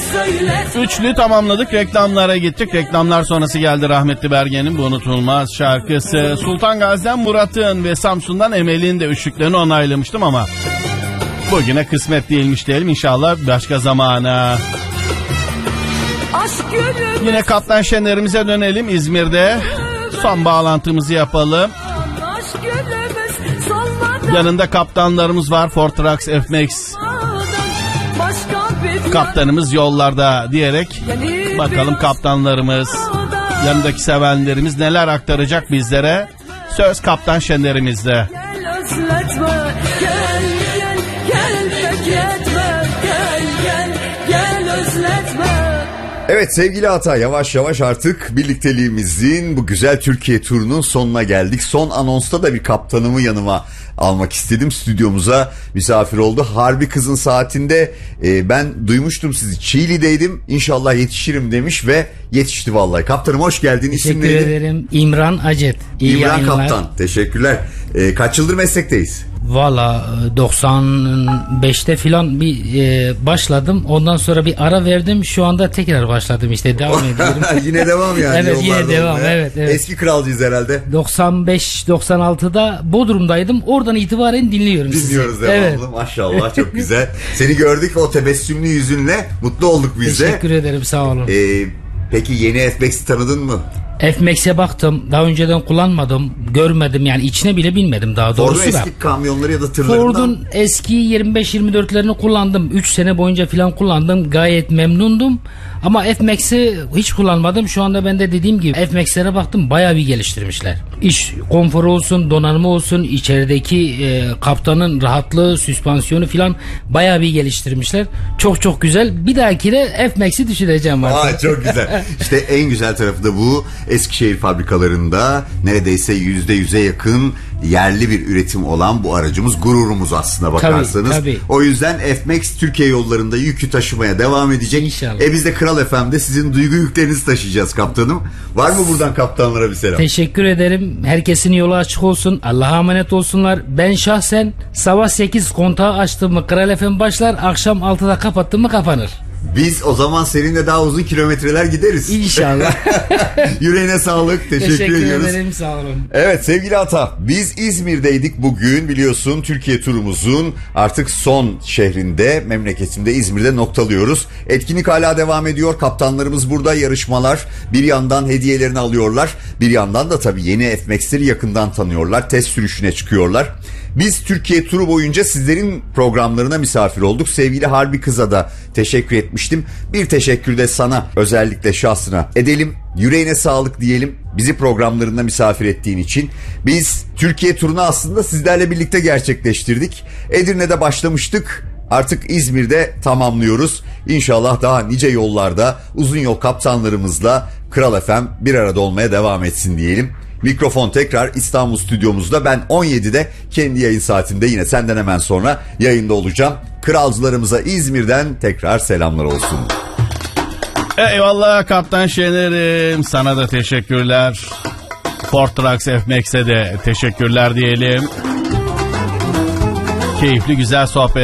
Üçlü tamamladık, reklamlara gittik. Reklamlar sonrası geldi rahmetli Bergen'in bu unutulmaz şarkısı. Sultan Gazi'den Murat'ın ve Samsun'dan Emel'in de üçlüklerini onaylamıştım ama bugüne kısmet değilmiş diyelim, inşallah başka zamana. Yine Kaptan Şener'imize dönelim İzmir'de. Son bağlantımızı yapalım. Yanında kaptanlarımız var. Fortrax, F-Max. Kaptanımız yollarda diyerek bakalım kaptanlarımız, yanındaki sevenlerimiz neler aktaracak bizlere. Söz Kaptan Şener'imizde. Evet sevgili Ata, yavaş yavaş artık birlikteliğimizin bu güzel Türkiye turunun sonuna geldik. Son anonsta da bir kaptanımı yanıma almak istedim. Stüdyomuza misafir oldu. Harbi Kız'ın saatinde ben duymuştum sizi. Çiğli'deydim. İnşallah yetişirim demiş ve yetişti vallahi. Kaptanım hoş geldin. İsim neydi? Teşekkür ederim. İmran Acet. İmran Kaptan. Teşekkürler. Kaç yıldır meslekteyiz? Valla 95'te filan bir başladım. Ondan sonra bir ara verdim. Şu anda tekrar başladım işte. Devam ediyorum. Yine devam yani. Evet yine devam. Evet. Eski kralcıyız herhalde. 95-96'da Bodrum'daydım. Oradan itibaren dinliyorum sizi. Dinliyoruz devamlı. Evet. Maşallah çok güzel. Seni gördük o tebessümlü yüzünle. Mutlu olduk biz de. Teşekkür ederim, sağ olun. Peki yeni F-Max'i tanıdın mı? F-Max'e baktım. Daha önceden kullanmadım. Görmedim yani, içine bile bilmedim daha doğrusu da. Ford'un eski kamyonları ya da tırlarından. Ford'un eski 25-24'lerini kullandım. 3 sene boyunca falan kullandım. Gayet memnundum. Ama F-Max'i hiç kullanmadım. Şu anda ben de dediğim gibi F-Max'lere baktım. Bayağı bir geliştirmişler. İş konforu olsun, donanımı olsun, içerideki kaptanın rahatlığı, süspansiyonu falan bayağı bir geliştirmişler. Çok çok güzel. Bir dahaki de F-Max'i düşüreceğim artık. Çok güzel. İşte en güzel tarafı da bu. Eskişehir fabrikalarında neredeyse %100'e yakın yerli bir üretim olan bu aracımız gururumuz aslına bakarsanız. Tabii. O yüzden F-Max Türkiye yollarında yükü taşımaya devam edecek. İnşallah. Biz de Kral FM'de sizin duygu yüklerinizi taşıyacağız kaptanım. Var mı buradan kaptanlara bir selam? Teşekkür ederim. Herkesin yolu açık olsun. Allah'a emanet olsunlar. Ben şahsen sabah 8 kontağı açtım mı Kral FM başlar, akşam 6'da kapattım mı kapanır. Biz o zaman seninle daha uzun kilometreler gideriz. İnşallah. Yüreğine sağlık. Teşekkür ediyoruz. Ederim, sağ olun. Evet sevgili Ata, biz İzmir'deydik bugün, biliyorsun Türkiye turumuzun artık son şehrinde, memleketimde İzmir'de noktalıyoruz. Etkinlik hala devam ediyor. Kaptanlarımız burada, yarışmalar, bir yandan hediyelerini alıyorlar. Bir yandan da tabii yeni F-Max'leri yakından tanıyorlar. Test sürüşüne çıkıyorlar. Biz Türkiye turu boyunca sizlerin programlarına misafir olduk. Sevgili Harbi Kız'a da teşekkür etmiştim. Bir teşekkür de sana, özellikle şahsına edelim. Yüreğine sağlık diyelim, bizi programlarında misafir ettiğin için. Biz Türkiye turunu aslında sizlerle birlikte gerçekleştirdik. Edirne'de başlamıştık. Artık İzmir'de tamamlıyoruz. İnşallah daha nice yollarda uzun yol kaptanlarımızla Kral FM bir arada olmaya devam etsin diyelim. Mikrofon tekrar İstanbul stüdyomuzda. Ben 17'de kendi yayın saatinde yine senden hemen sonra yayında olacağım. Kralcılarımıza İzmir'den tekrar selamlar olsun. Eyvallah Kaptan Şener'im. Sana da teşekkürler. Fortrax F-Max'e de teşekkürler diyelim. Keyifli güzel sohbet.